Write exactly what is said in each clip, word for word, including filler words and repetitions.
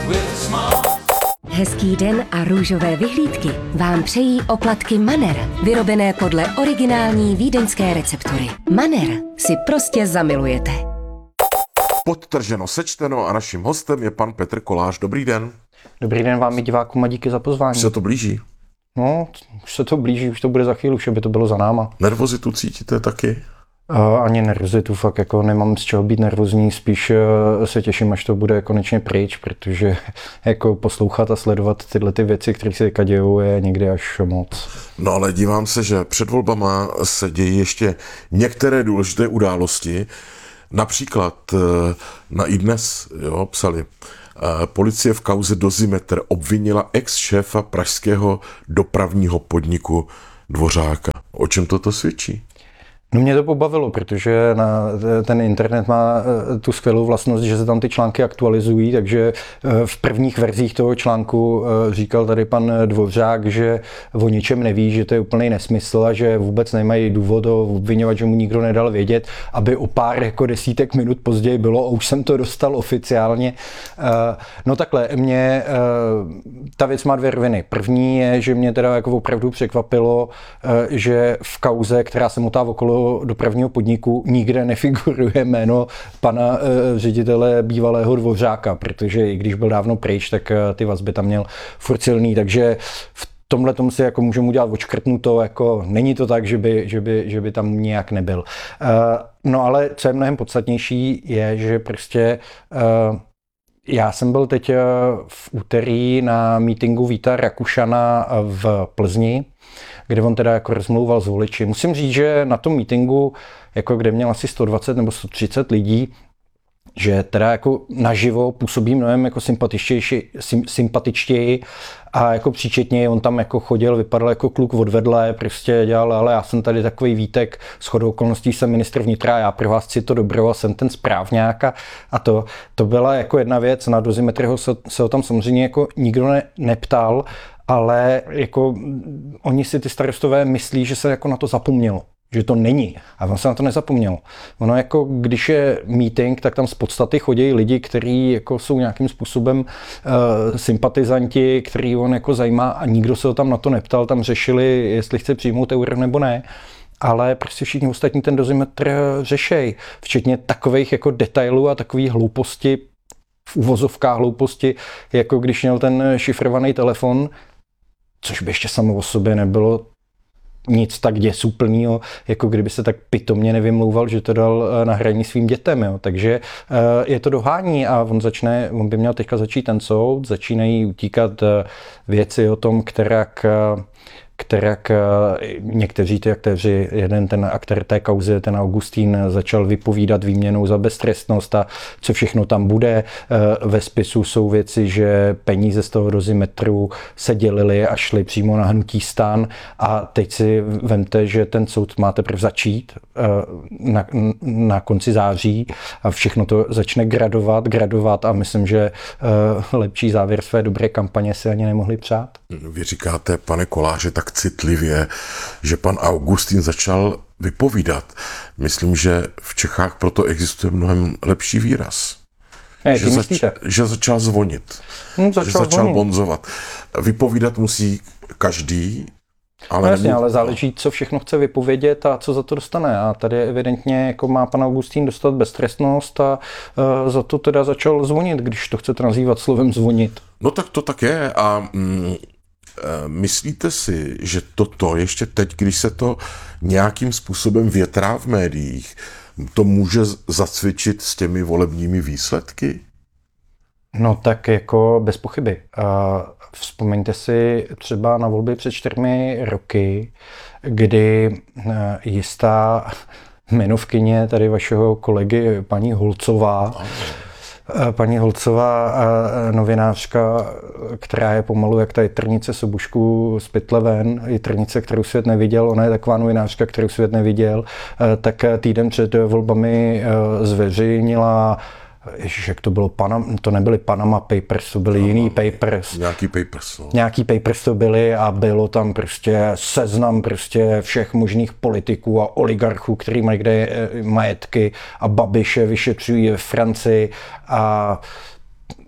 Hezký den a růžové vyhlídky vám přejí oplatky Manner, vyrobené podle originální vídeňské receptury. Manner si prostě zamilujete. Podtrženo, sečteno a naším hostem je pan Petr Kolář. Dobrý den. Dobrý den vám i divákům a díky za pozvání. Už se to blíží? No, už se to blíží, už to bude za chvíli, už by to bylo za náma. Nervozitu cítíte taky? Uh, ani nervozitu, fakt jako nemám z čeho být nervózní, spíš uh, se těším, až to bude konečně pryč, protože jako poslouchat a sledovat tyhle ty věci, které se teďka dějou, je někdy až moc. No ale dívám se, že před volbama se dějí ještě některé důležité události. Například uh, na iDnes, jo, psali, uh, policie v kauze Dozimetr obvinila ex-šéfa pražského dopravního podniku Dvořáka. O čem toto svědčí? No mě to pobavilo, protože na ten internet má tu skvělou vlastnost, že se tam ty články aktualizují, takže v prvních verzích toho článku říkal tady pan Dvořák, že o ničem neví, že to je úplný nesmysl a že vůbec nemají důvod ho obviňovat, že mu nikdo nedal vědět, aby o pár jako desítek minut později bylo a už jsem to dostal oficiálně. No takhle, mě ta věc má dvě roviny. První je, že mě teda jako opravdu překvapilo, že v kauze, která se motá okolo dopravního podniku, nikde nefiguruje jméno pana e, ředitele bývalého Dvořáka, protože i když byl dávno pryč, tak e, ty vazby tam měl furt silný, takže v tomhle tomu si jako můžeme udělat odškrtnuto, jako není to tak, že by, že by, že by tam nějak nebyl. E, no ale co je mnohem podstatnější, je, že prostě e, já jsem byl teď v úterý na mítingu Víta Rakušana v Plzni, kde on teda jako rozmlouval s voliči. Musím říct, že na tom mítingu, jako kde měl asi sto dvacet nebo sto třicet lidí, že teda jako naživo působí mnohem jako sympatičtější, sympatičtěji a jako příčetněji. On tam jako chodil, vypadal jako kluk odvedle, prostě dělal, ale já jsem tady takový Vítek, shodou okolností jsem ministr vnitra, já pro vás chci to dobro a jsem ten správňák a, a to, to byla jako jedna věc. Na Dozimetryho se, se ho tam samozřejmě jako nikdo ne, neptal, ale jako oni si ty starostové myslí, že se jako na to zapomnělo, že to není. A on se na to nezapomněl. Ono jako, když je meeting, tak tam z podstaty chodí lidi, kteří jako jsou nějakým způsobem uh, sympatizanti, který on jako zajímá a nikdo se ho tam na to neptal, tam řešili, jestli chce přijmout euro nebo ne. Ale prostě všichni ostatní ten Dozimetr řešej, včetně takových jako detailů a takových hlouposti, v uvozovkách hlouposti, jako když měl ten šifrovaný telefon, což by ještě samo o sobě nebylo nic tak děsuplného, jako kdyby se tak pitomně nevymlouval, že to dal na hraní svým dětem. Jo. Takže je to dohání a on začne, on by měl teďka začít ten soud, začínají utíkat věci o tom, kterak kterak někteří ty aktéři, jeden ten aktér té kauzy, ten Augustín, začal vypovídat výměnou za beztrestnost a co všechno tam bude. Ve spisu jsou věci, že peníze z toho Dozimetru se dělily a šly přímo na hnutí STAN a teď si vemte, že ten soud má teprve začít na, na konci září a všechno to začne gradovat, gradovat a myslím, že lepší závěr své dobré kampaně si ani nemohli přát. Vy říkáte, pane Koláře, tak citlivě, že pan Augustín začal vypovídat. Myslím, že v Čechách proto existuje mnohem lepší výraz. Ne, že, zač, že začal zvonit. Hmm, začal že začal zvonit. bonzovat. Vypovídat musí každý, ale... No jasně, ale záleží, co všechno chce vypovědět a co za to dostane. A tady evidentně jako má pan Augustín dostat beztrestnost a uh, za to teda začal zvonit, když to chcete nazývat slovem zvonit. No tak to tak je a... Mm, myslíte si, že toto ještě teď, když se to nějakým způsobem větrá v médiích, to může zacvičit s těmi volebními výsledky? No tak jako bez pochyby. Vzpomeňte si třeba na volby před čtyřmi roky, kdy jistá jmenovkyně tady vašeho kolegy paní Holcová, Paní Holcová, novinářka, která je pomalu jak ta jitrnice Sobušku z pytle ven, jitrnice, kterou svět neviděl, ona je taková novinářka, kterou svět neviděl, tak týden před volbami zveřejnila, ježiš, jak to bylo, Panama, to nebyly Panama Papers, to byly jiný papers. Nějaký papers. No. Nějaký papers to byly a bylo tam prostě seznam prostě všech možných politiků a oligarchů, který mají kde majetky a Babiše vyšetřují ve Francii a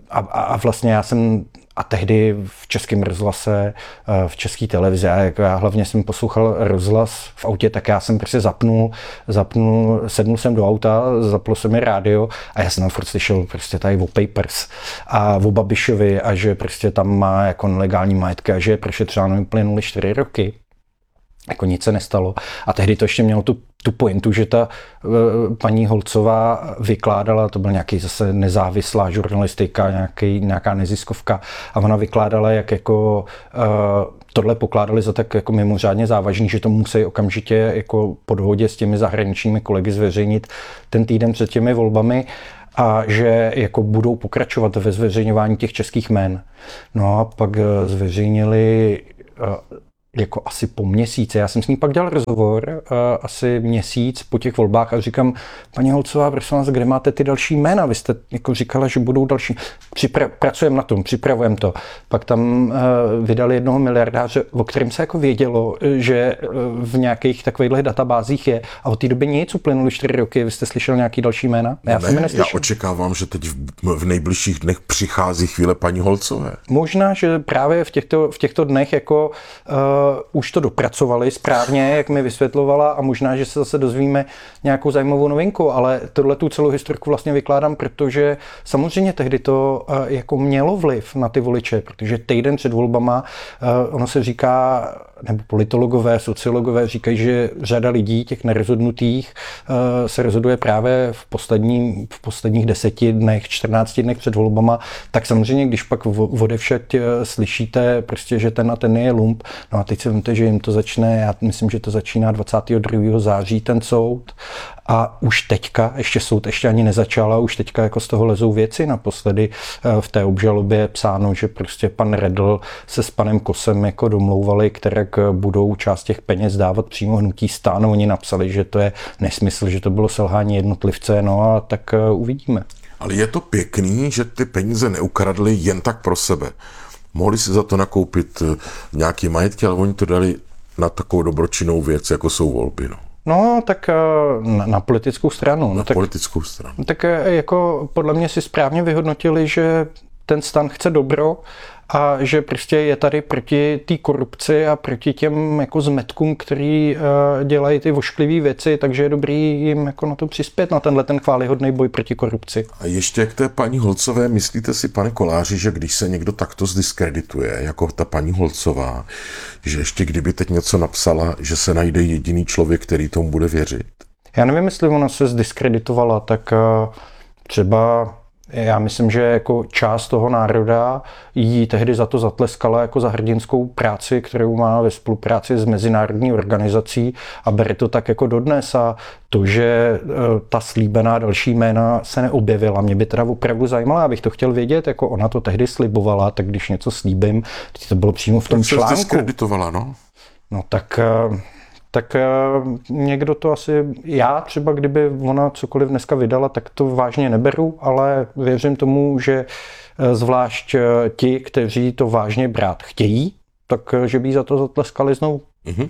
a, a vlastně já jsem a tehdy v Českém rozhlase, v České televizi, a jako já hlavně jsem poslouchal rozhlas v autě, tak já jsem prostě zapnul, zapnul, sednul jsem do auta, zaplo se mi rádio a já jsem tam furt slyšel prostě tady o Papers a o Babišovi a že prostě tam má jako nelegální majetky a že je prošetřáno, uplynuly čtyři roky. Jako nic se nestalo. A tehdy to ještě mělo tu, tu pointu, že ta uh, paní Holcová vykládala, to byl nějaký zase nezávislá žurnalistika, nějaký, nějaká neziskovka, a ona vykládala, jak jako uh, tohle pokládali za tak jako mimořádně závažný, že to musí okamžitě jako po dohodě s těmi zahraničními kolegy zveřejnit ten týden před těmi volbami a že jako budou pokračovat ve zveřejňování těch českých jmen. No a pak uh, zveřejnili uh, jako asi po měsíci. Já jsem s ní pak dělal rozhovor, uh, asi měsíc po těch volbách a říkám, paní Holcová, prosím vás, kde máte ty další jména? Vy jste jako říkala, že budou další. Připra- pracujeme na tom, připravujeme to. Pak tam uh, vydali jednoho miliardáře, o kterém se jako vědělo, že uh, v nějakých takovýchhle databázích je a od té doby nic, uplynuly čtyři roky. Vy jste slyšel nějaký další jména? Já, ne, jsem já očekávám, že teď v, v nejbližších dnech přichází chvíle paní Holcové. Možná, že právě v těchto, v těchto dnech jako uh, už to dopracovali správně, jak mi vysvětlovala, a možná, že se zase dozvíme nějakou zajímavou novinku, ale tohle tu celou historiku vlastně vykládám, protože samozřejmě tehdy to uh, jako mělo vliv na ty voliče, protože týden před volbama uh, ono se říká, nebo politologové, sociologové říkají, že řada lidí, těch nerozhodnutých, uh, se rozhoduje právě v, poslední, v posledních deseti dnech, čtrnácti dnech před volbama, tak samozřejmě, když pak odevšať uh, slyšíte prostě, že ten a ten je lump, no a teď se vemte, že jim to začne, já myslím, že to začíná dvacátého druhého září ten soud a už teďka, ještě soud ještě ani nezačal a už teďka jako z toho lezou věci. Naposledy v té obžalobě je psáno, že prostě pan Redl se s panem Kosem jako domlouvali, které budou část těch peněz dávat přímo hnutí STAN. Oni napsali, že to je nesmysl, že to bylo selhání jednotlivce, no a tak uvidíme. Ale je to pěkný, že ty peníze neukradli jen tak pro sebe. Mohli si za to nakoupit nějaký majetky, ale oni to dali na takovou dobročinnou věc, jako jsou volby. No, no tak na, na politickou stranu. Na no, tak, politickou stranu. Tak jako podle mě si správně vyhodnotili, že ten STAN chce dobro a že prostě je tady proti té korupci a proti těm jako zmetkům, který uh, dělají ty vošklivé věci, takže je dobrý jim jako na to přispět, na tenhle ten chvályhodný boj proti korupci. A ještě k té paní Holcové, myslíte si, pane Koláři, že když se někdo takto zdiskredituje, jako ta paní Holcová, že ještě kdyby teď něco napsala, že se najde jediný člověk, který tomu bude věřit? Já nevím, jestli ona se zdiskreditovala, tak uh, třeba já myslím, že jako část toho národa jí tehdy za to zatleskala jako za hrdinskou práci, kterou má ve spolupráci s mezinárodní organizací a bere to tak jako dodnes. A to, že ta slíbená další jména se neobjevila, mě by teda opravdu zajímalo, abych to chtěl vědět, jako ona to tehdy slibovala, tak když něco slíbím, to bylo přímo v tom článku. Tak se diskreditovala, no? No tak... tak někdo to asi, já třeba kdyby ona cokoliv dneska vydala, tak to vážně neberu, ale věřím tomu, že zvlášť ti, kteří to vážně brát chtějí, tak že by za to zatleskali znovu. Mm-hmm.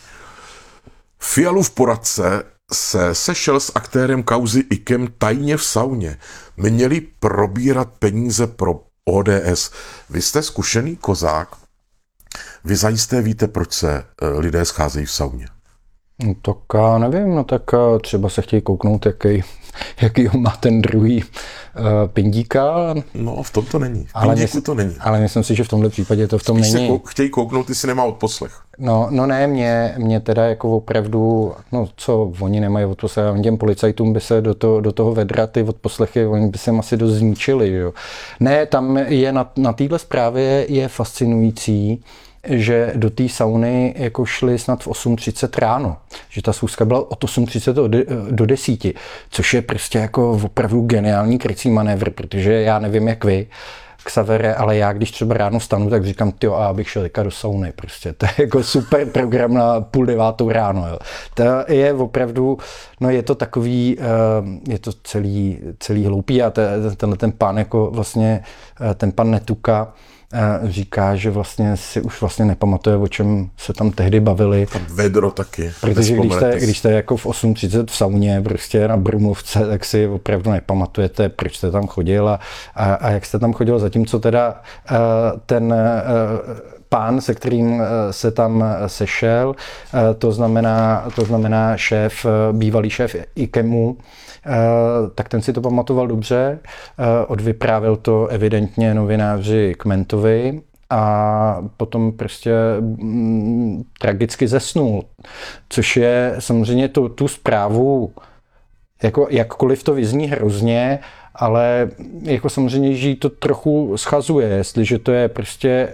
Fialův poradce se sešel s aktérem kauzy Ikem tajně v sauně. Měli probírat peníze pro O D S. Vy jste zkušený kozák. Vy zajisté víte, proč se lidé scházejí v sauně. No tak já nevím, no tak třeba se chtějí kouknout, jaký, jaký má ten druhý uh, pindíka. No v tom to není. V ale pindíku mysl, to není. Ale myslím si, že v tomhle případě to v tom Spíš není. Se kou, chtějí kouknout, ty si nemá odposlech. No, no ne, mě, mě teda jako opravdu, no co, oni nemají odposlech, těm policajtům by se do, to, do toho vedra ty odposlechy, oni by se jim asi dost zničili, jo. Ne, tam je na, na téhle zprávě je fascinující, že do té sauny jako šli snad v osm třicet ráno. Že ta schůzka byla od osm třicet do deseti, což je prostě jako opravdu geniální krycí manévr, protože já nevím jak vy, Xavere, ale já když třeba ráno stanu, tak říkám, tyjo, a abych šel teďka do sauny, prostě. To je jako super program na půl devátou ráno, jo. To je opravdu, no je to takový, je to celý, celý hloupý a tenhle ten pán jako vlastně, ten pan Netuka, říká, že vlastně si už vlastně nepamatuje, o čem se tam tehdy bavili. Tam vedro taky. Protože když jste, když jste jako v osm třicet v sauně prostě na Brumovce, tak si opravdu nepamatujete, proč jste tam chodil a, a, a jak jste tam chodil, zatímco teda ten pán, se kterým se tam sešel, to znamená, to znamená šéf, bývalý šéf IKEMu, tak ten si to pamatoval dobře, odvyprávil to evidentně novináři Kmentovi a potom prostě mm, tragicky zesnul, což je samozřejmě tu, tu zprávu, jako jakkoliv to vyzní hrozně, ale jako samozřejmě, že jí to trochu schazuje, jestliže to je prostě...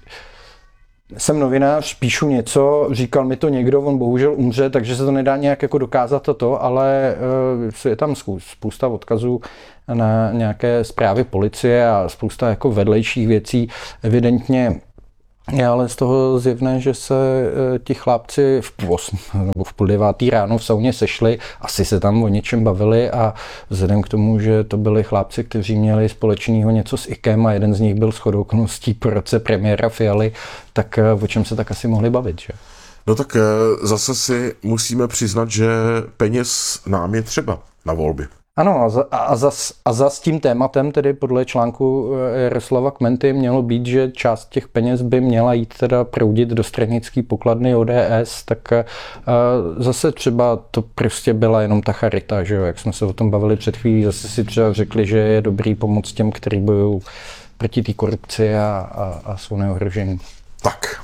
Jsem novinář, píšu něco, říkal mi to někdo, on bohužel umře, takže se to nedá nějak jako dokázat toto, ale je tam spousta odkazů na nějaké zprávy policie a spousta jako vedlejších věcí. Evidentně je ale z toho zjevné, že se ti chlápci v půl, nebo v půl devátý ráno v sauně sešli, asi se tam o něčem bavili a vzhledem k tomu, že to byli chlápci, kteří měli společného něco s IKEM a jeden z nich byl shodou okolností po roce premiéra Fialy, tak o čem se tak asi mohli bavit, že? No tak zase si musíme přiznat, že peněz nám je třeba na volby. Ano, a za, a, za, a za s tím tématem, tedy podle článku Jaroslava Kmenty, mělo být, že část těch peněz by měla jít teda proudit do stranické pokladny O D S, tak a, zase třeba to prostě byla jenom ta charita, že jo, jak jsme se o tom bavili před chvílí, zase si třeba řekli, že je dobrý pomoct těm, kteří bojují proti té korupci a, a, a jsou neohrožení. Tak,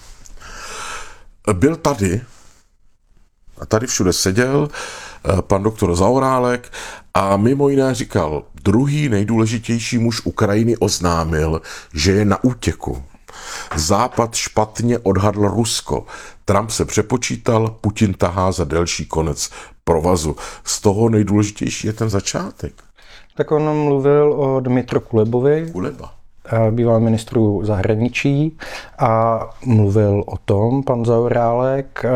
byl tady, a tady všude seděl pan doktor Zaorálek a mimo jiné říkal, druhý nejdůležitější muž Ukrajiny oznámil, že je na útěku. Západ špatně odhadl Rusko. Trump se přepočítal, Putin tahá za delší konec provazu. Z toho nejdůležitější je ten začátek. Tak on mluvil o Dmytru Kulebovi. Kuleba. Býval ministru zahraničí a mluvil o tom pan Zaorálek.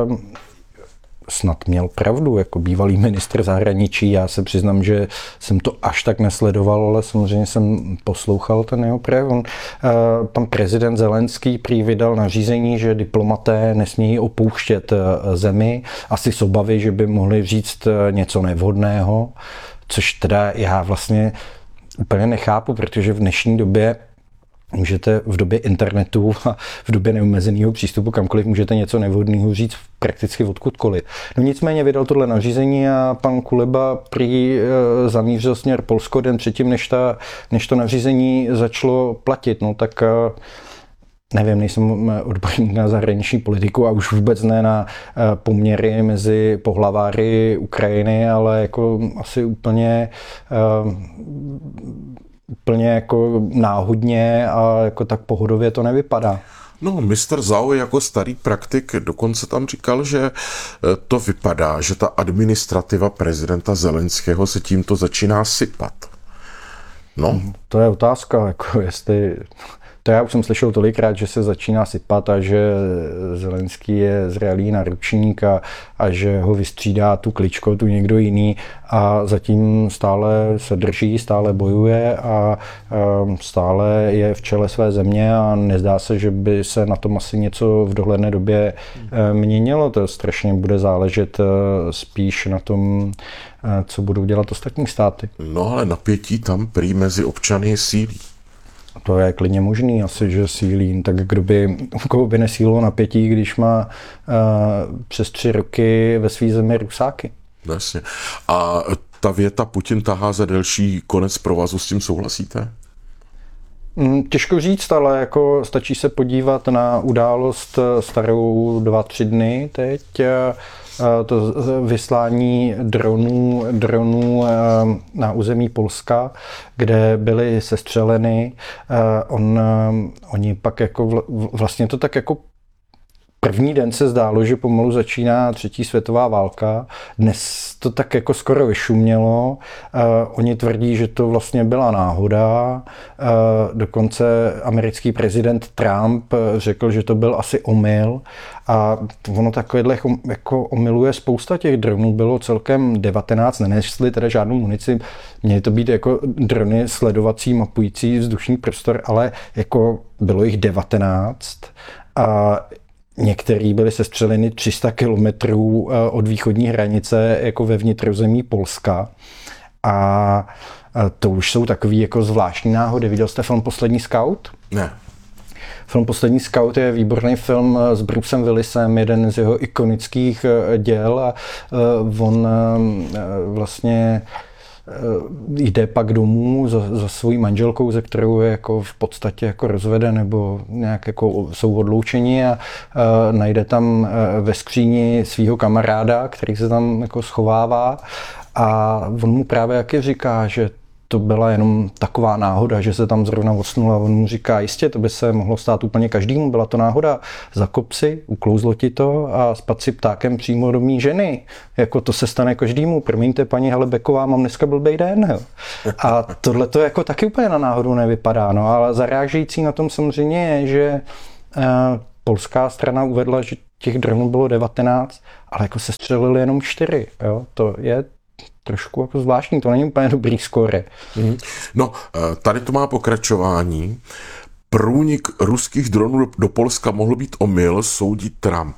Snad měl pravdu, jako bývalý ministr zahraničí. Já se přiznám, že jsem to až tak nesledoval, ale samozřejmě jsem poslouchal ten jeho projev. On, pan prezident Zelenský prý vydal nařízení, že diplomaté nesmějí opouštět zemi, asi z obavy, že by mohli říct něco nevhodného, což teda já vlastně úplně nechápu, protože v dnešní době můžete v době internetu a v době neomezeného přístupu kamkoliv můžete něco nevhodného říct prakticky odkudkoliv. No nicméně vydal tohle nařízení a pan Kuleba prý e, zamířil směr Polsko den předtím, než, ta, než to nařízení začalo platit. No tak e, nevím, nejsem odborník na zahraniční politiku a už vůbec ne na e, poměry mezi pohlaváry Ukrajiny, ale jako asi úplně e, úplně jako náhodně a jako tak pohodově to nevypadá. No, mister Zau jako starý praktik dokonce tam říkal, že to vypadá, že ta administrativa prezidenta Zelenského se tímto začíná sypat. No. To je otázka, jako jestli... To já už jsem slyšel tolikrát, že se začíná sypat a že Zelenský je zralý naručník a, a že ho vystřídá tu Kličko, tu někdo jiný a zatím stále se drží, stále bojuje a, a stále je v čele své země a nezdá se, že by se na tom asi něco v dohledné době měnilo. To strašně bude záležet spíš na tom, co budou dělat ostatní státy. No ale napětí tam prý mezi občany sílí. To je klidně možný, asi, že sílí. Tak kdo by, koho by nesílilo napětí, když má uh, přes tři roky ve své zemi Rusáky? Jasně. A ta věta Putin tahá za delší konec provazu, s tím souhlasíte? Těžko říct, ale jako stačí se podívat na událost starou dva, tři dny teď. To vyslání dronů, dronů na území Polska, kde byly sestřeleny. On, oni pak jako vlastně to tak jako první den se zdálo, že pomalu začíná třetí světová válka. Dnes to tak jako skoro vyšumělo. Uh, oni tvrdí, že to vlastně byla náhoda. Uh, dokonce americký prezident Trump řekl, že to byl asi omyl. A ono takovýhle jako omylů je spousta. Těch dronů bylo celkem devatenáct, nenesli teda žádnou munici. Měly to být jako drony sledovací, mapující vzdušný prostor, ale jako bylo jich devatenáct. A některý byly sestřeleny tři sta kilometrů od východní hranice jako ve vnitrozemí Polska. A to už jsou takový jako zvláštní náhody. Viděl jste film Poslední scout? Ne. Film Poslední scout je výborný film s Brucem Willisem, jeden z jeho ikonických děl a on vlastně jde pak domů za, za svojí manželkou, ze kterou je jako v podstatě jako rozveden nebo nějak jako jsou odloučeni a, a najde tam ve skříni svého kamaráda, který se tam jako schovává a on mu právě jaké říká, že to byla jenom taková náhoda, že se tam zrovna osnul a on mu říká, jistě, to by se mohlo stát úplně každému, byla to náhoda, zakop si, uklouzlo ti to a spad si ptákem přímo do mý ženy. Jako to se stane každému, promiňte paní Halebeková, mám dneska blbej den. Jo. A tohle to jako taky úplně na náhodu nevypadá, no, ale zarážející na tom samozřejmě je, že eh, polská strana uvedla, že těch dronů bylo devatenáct, ale jako se střelili jenom čtyři, jo, to je trošku jako zvláštní, to není úplně dobrý skóre. Mm. No, tady to má pokračování. Průnik ruských dronů do Polska mohl být omyl, soudí Trump.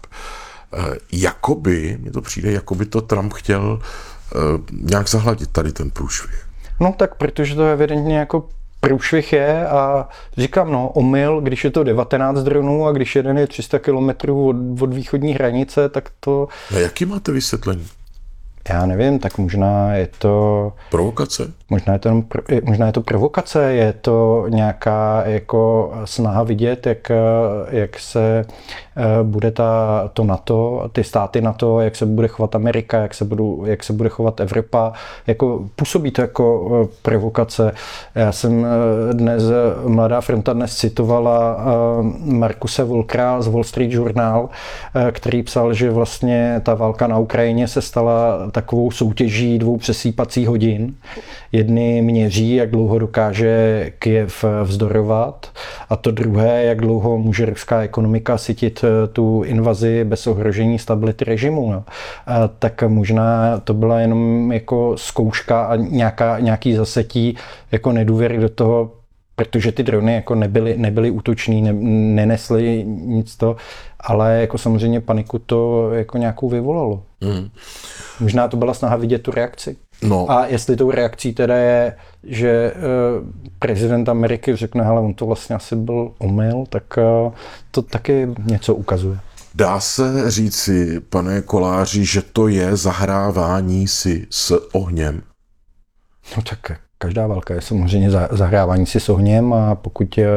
Jakoby, mně to přijde, jakoby to Trump chtěl nějak zahladit tady ten průšvih. No tak, protože to evidentně jako průšvih je a říkám, no, omyl, když je to devatenáct dronů a když jeden je tři sta kilometrů od, od východní hranice, tak to... A jaký máte vysvětlení? Já nevím, tak možná je to... Provokace? Možná je to, možná je to provokace, je to nějaká jako snaha vidět, jak, jak se bude ta, to NATO, ty státy NATO, jak se bude chovat Amerika, jak se, budu, jak se bude chovat Evropa. Jako, působí to jako provokace. Já jsem dnes, Mladá fronta dnes citovala Markuse Volkera z Wall Street Journal, který psal, že vlastně ta válka na Ukrajině se stala takovou soutěží dvou přesýpacích hodin. Jedny měří, jak dlouho dokáže Kyjev vzdorovat, a to druhé, jak dlouho může ruská ekonomika sytit tu invazi bez ohrožení stability režimu. No. A tak možná to byla jenom jako zkouška a nějaká, nějaký zasetí jako nedůvěry do toho, protože ty drony jako nebyly, nebyly útoční, ne, nenesly nic to, ale jako samozřejmě paniku to jako nějakou vyvolalo. Mm. Možná to byla snaha vidět tu reakci. No. A jestli tou reakcí teda je, že uh, prezident Ameriky řekne, hele, on to vlastně asi byl omyl, tak uh, to taky něco ukazuje. Dá se říci, pane Koláři, že to je zahrávání si s ohněm? No tak každá válka je samozřejmě zahrávání si s ohněm a pokud uh,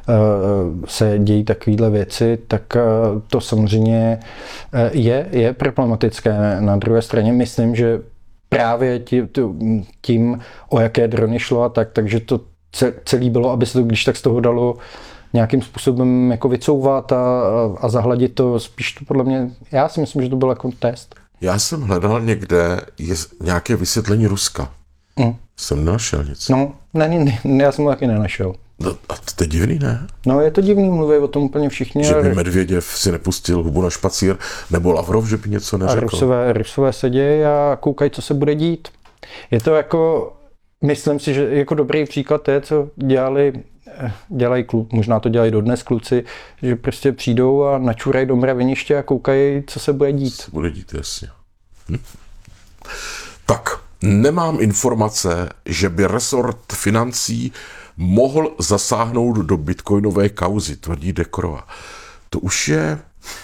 se dějí takovéhle věci, tak uh, to samozřejmě je, je problematické. Na druhé straně myslím, že právě tím, tím, o jaké drony šlo a tak, takže to celé bylo, aby se to když tak z toho dalo nějakým způsobem jako vycouvat a, a zahladit to, spíš to podle mě, já si myslím, že to byl jako test. Já jsem hledal někde je nějaké vysvětlení Ruska. Mm. Jsem nenašel nic. No, ne, ne, ne, já jsem to taky nenašel. No, a to je divný, ne? No, je to divný, mluví o tom úplně všichni. Že by Medvěděv si nepustil hubu na špacír, nebo Lavrov, že by něco neřekl. A Rusové, Rusové sedějí a koukají, co se bude dít. Je to jako, myslím si, že jako dobrý příklad je, co dělali, dělají klub, možná to dělají dodnes kluci, že prostě přijdou a načurají do mraveniště a koukají, co se bude dít. Co bude dít, jasně. Hm. Tak, nemám informace, že by resort financí mohl zasáhnout do bitcoinové kauzy, tvrdí Dekrova. To už je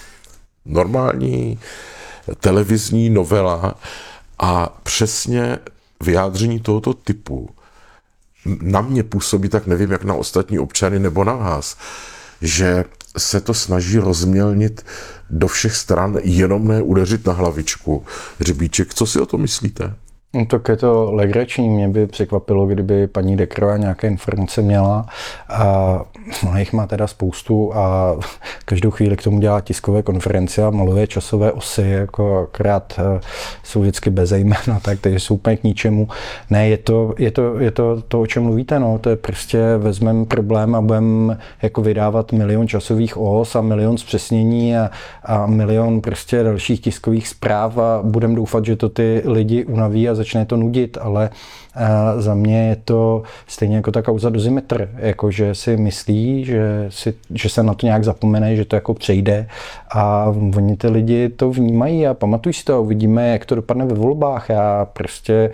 normální televizní novela a přesně vyjádření tohoto typu na mě působí, tak nevím, jak na ostatní občany nebo na vás, že se to snaží rozmělnit do všech stran, jenom ne udeřit na hlavičku hřebíček. Co si o to myslíte? No, tak je to legrační. Mě by překvapilo, kdyby paní Decroix nějaké informace měla. A ona jich má teda spoustu a každou chvíli k tomu dělá tiskové konference a maluje časové osy, jako akorát jsou vždycky bez jména, tak takže jsou úplně k ničemu. Ne, je to, je to, je to, to, o čem mluvíte, no, to je prostě vezmeme problém a budeme jako vydávat milion časových os a milion zpřesnění a, a milion prostě dalších tiskových zpráv a budeme doufat, že to ty lidi unaví a začne to nudit, ale a za mě je to stejně jako ta kauza Dozimetr, jako že si myslí, že, si, že se na to nějak zapomene, že to jako přejde a oni ty lidi to vnímají a pamatují si to a uvidíme, jak to dopadne ve volbách. Já prostě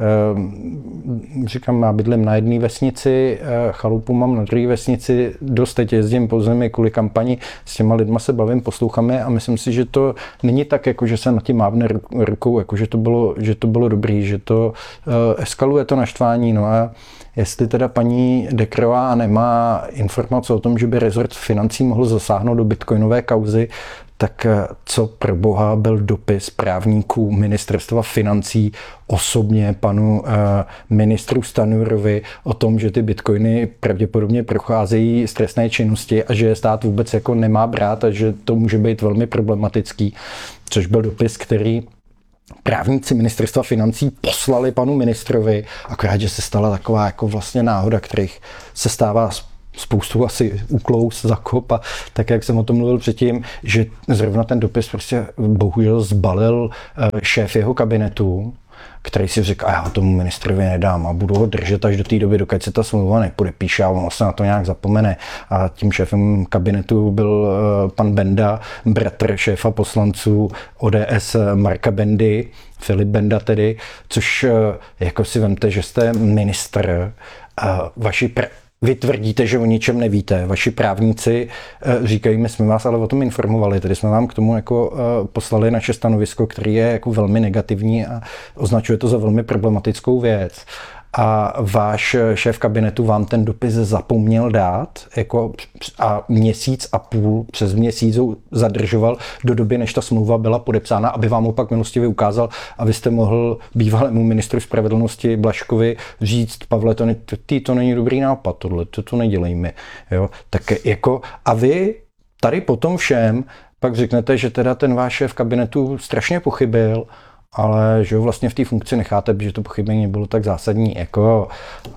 eh, říkám, já bydlím na jedné vesnici, eh, chalupu mám na druhé vesnici, dost teď jezdím po zemi kvůli kampani, s těma lidma se bavím, poslouchám je a myslím si, že to není tak, jako že se na tím mávne rukou, jako že to bylo, že to bylo dobrý, že to eh, eskaluje je to naštvání. No a jestli teda paní Decroix nemá informace o tom, že by rezort financí mohl zasáhnout do bitcoinové kauzy, tak co pro boha byl dopis právníků ministerstva financí osobně panu uh, ministru Stanjurovi o tom, že ty bitcoiny pravděpodobně procházejí z trestné činnosti a že stát vůbec jako nemá brát a že to může být velmi problematický, což byl dopis, který právníci ministerstva financí poslali panu ministrovi, akorát, že se stala taková jako vlastně náhoda, kterých se stává spoustu asi úklous, zakop a tak, jak jsem o tom mluvil předtím, že zrovna ten dopis prostě bohužel zbalil šéf jeho kabinetu, který si řekl, a já tomu ministrovi nedám a budu ho držet až do té doby, dokud se ta smlouva nepodepíše a on vlastně na to nějak zapomene. A tím šéfem kabinetu byl pan Benda, bratr šéfa poslanců O D S Marka Bendy, Filip Benda tedy, což jako si vemte, že jste ministr a vaši pr- vy tvrdíte, že o ničem nevíte. Vaši právníci říkají, my jsme vás ale o tom informovali, tedy jsme vám k tomu jako poslali naše stanovisko, které je jako velmi negativní a označuje to za velmi problematickou věc. A váš šéf kabinetu vám ten dopis zapomněl dát jako a měsíc a půl, přes měsíc ho zadržoval do doby, než ta smlouva byla podepsána, aby vám opak milostivě ukázal, abyste mohl bývalému ministru spravedlnosti Blažkovi říct, Pavle, to, ne, ty, to není dobrý nápad, tohle, to, to nedělejme. Jo? Tak jako, a vy tady potom všem pak řeknete, že teda ten váš šéf kabinetu strašně pochybil, ale že ho vlastně v té funkci necháte, protože to pochybení bylo tak zásadní. Jako,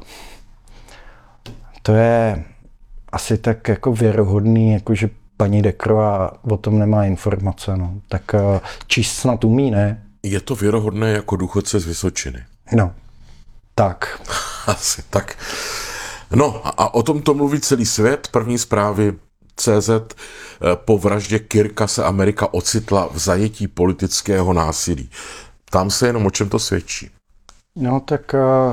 to je asi tak jako věrohodný, jako že paní Decroix o tom nemá informace. No. Tak číst snad umí, ne? Je to věrohodné jako důchodce z Vysočiny. No, tak. Asi tak. No a o tom to mluví celý svět. První zprávy C Z po vraždě Kirka se Amerika ocitla v zajetí politického násilí. Tam se jenom o čem to svědčí. No tak uh,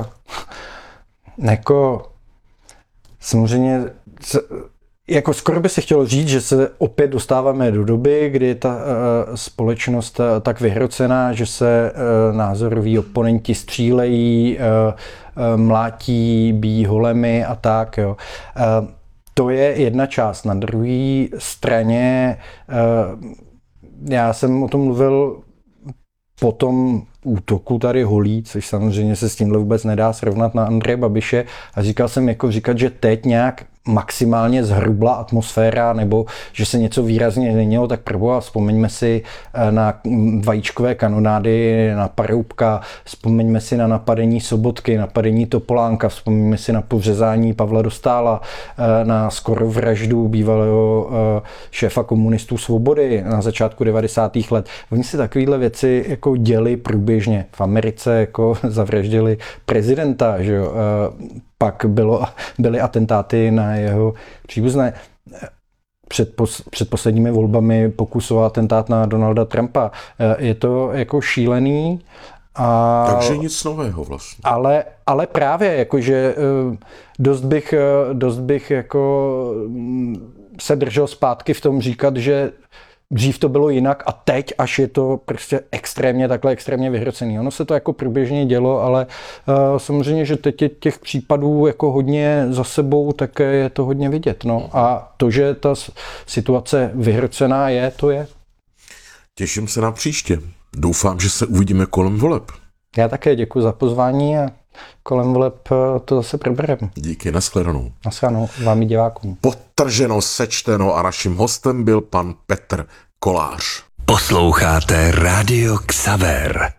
jako samozřejmě jako skoro by se chtělo říct, že se opět dostáváme do doby, kdy je ta uh, společnost uh, tak vyhrocená, že se uh, názoroví oponenti střílejí, uh, uh, mlátí, bíjí holemi a tak. Jo. Uh, to je jedna část. Na druhé straně uh, já jsem o tom mluvil po tom útoku tady holí, což samozřejmě se s tímhle vůbec nedá srovnat na Andreje Babiše a říkal jsem jako říkat, že teď nějak maximálně zhrubla atmosféra nebo že se něco výrazně změnilo, tak proboha vzpomeňme si na vajíčkové kanonády, na Paroubka, vzpomeňme si na napadení Sobotky, napadení Topolánka, vzpomeňme si na povřezání Pavla Dostála, na skoro vraždu bývalého šéfa komunistů Svobody na začátku devadesátých let. Oni si takovéhle věci jako děli průběžně. V Americe jako zavraždili prezidenta, že jo. Pak bylo, byly atentáty na jeho příbuzné. Před, pos, před posledními volbami pokus o atentát na Donalda Trumpa. Je to jako šílený. A, takže nic nového vlastně. Ale, ale právě, jakože dost bych, dost bych jako se držel zpátky v tom říkat, že dřív to bylo jinak a teď, až je to prostě extrémně, takhle extrémně vyhrocený. Ono se to jako průběžně dělo, ale uh, samozřejmě, že teď je těch případů jako hodně za sebou, tak je to hodně vidět. No. A to, že ta situace vyhrocená je, to je. Těším se na příště. Doufám, že se uvidíme kolem voleb. Já také děkuji za pozvání a kolem voleb to zase probereme. Díky, nashledanou. Nashledanou vám i divákům. Podtrženo, sečteno a naším hostem byl pan Petr Kolář. Posloucháte Rádio Xaver.